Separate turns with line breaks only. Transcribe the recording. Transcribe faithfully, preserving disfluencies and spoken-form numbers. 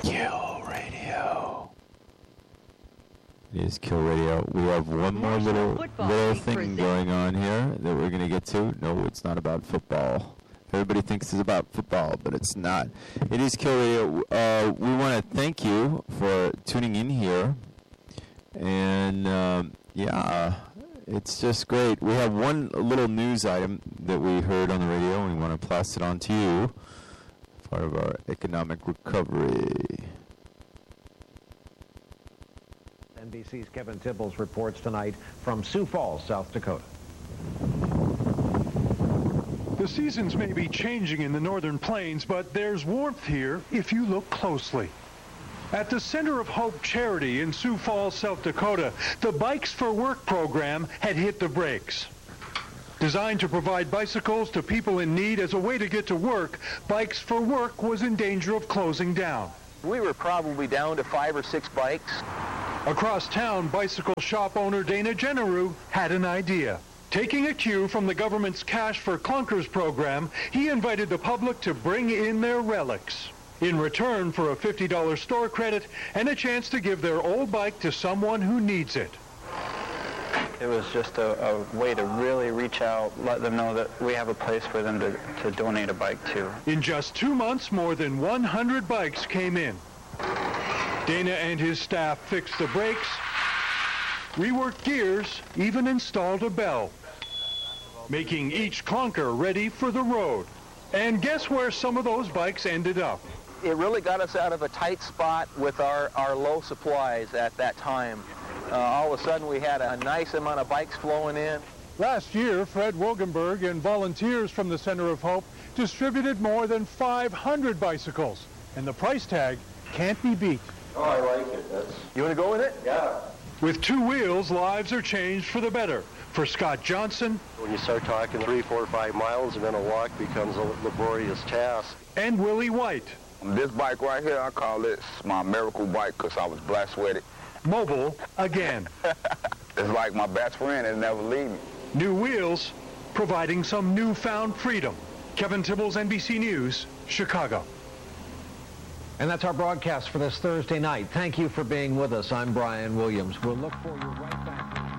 Kill Radio. It is Kill Radio. We have one more little little thing going on here that we're going to get to. No, it's not about football. Everybody thinks it's about football, but it's not. It is Kill Radio. Uh, we want to thank you for tuning in here. And, um, yeah, it's just great. We have one little news item that we heard on the radio, and we want to pass it on to you. Part of our economic recovery.
N B C's Kevin Tibbles reports tonight from Sioux Falls, South Dakota.
The seasons may be changing in the northern plains, but there's warmth here if you look closely. At the Center of Hope Charity in Sioux Falls, South Dakota, the Bikes for Work program had hit the brakes. Designed to provide bicycles to people in need as a way to get to work, Bikes for Work was in danger of closing down.
We were probably down to five or six bikes.
Across town, bicycle shop owner Dana Generu had an idea. Taking a cue from the government's Cash for Clunkers program, he invited the public to bring in their relics in return for a fifty dollar store credit and a chance to give their old bike to someone who needs it.
It was just a, a way to really reach out, let them know that we have a place for them to, to donate a bike to.
In just two months, more than one hundred bikes came in. Dana and his staff fixed the brakes, reworked gears, even installed a bell, making each clunker ready for the road. And guess where some of those bikes ended up?
It really got us out of a tight spot with our, our low supplies at that time. Uh, all of a sudden, we had a nice amount of bikes flowing in.
Last year, Fred Wogenberg and volunteers from the Center of Hope distributed more than five hundred bicycles, and the price tag can't be beat.
Oh, I like it. That's... You want to go with it? Yeah.
With two wheels, lives are changed for the better. For Scott Johnson,
when you start talking three, four, five miles, and then a walk becomes a laborious task.
And Willie White.
This bike right here, I call it my miracle bike because I was blessed with it.
Mobile again.
It's like my best friend, it never leave me.
New wheels, providing some newfound freedom. Kevin Tibbles, N B C News, Chicago.
And that's our broadcast for this Thursday night. Thank you for being with us. I'm Brian Williams. We'll look for you right